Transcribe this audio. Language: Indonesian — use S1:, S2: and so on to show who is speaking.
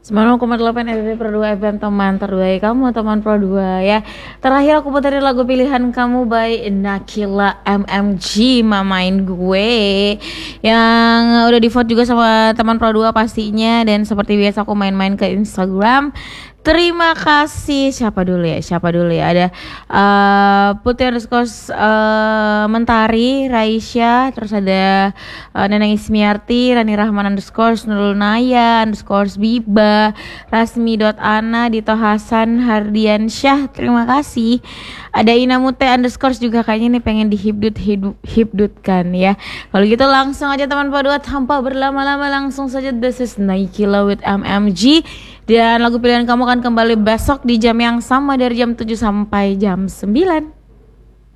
S1: 96,8 RRI Pro 2 FM, teman terbaik kamu, teman Pro 2 ya. Terakhir aku puterin lagu pilihan kamu by Nakila MMG, mamain gue, yang udah di vote juga sama teman Pro 2 pastinya. Dan seperti biasa aku main-main ke Instagram. Terima kasih. Siapa dulu ya? Ada Putih underscore Mentari, Raisya, terus ada Neneng Ismiarti, Rani Rahman underscore Nurul Naya underscore Biba, Rasmi.ana, Dito Hasan, Hardiansyah, terima kasih. Ada Inamute underscore juga kayaknya nih pengen dihibdutkan ya. Kalau gitu langsung aja teman Pro 2, tanpa berlama-lama langsung saja, this is Nakila with MMG. Dan lagu pilihan kamu akan kembali besok di jam yang sama dari jam 7 sampai jam 9.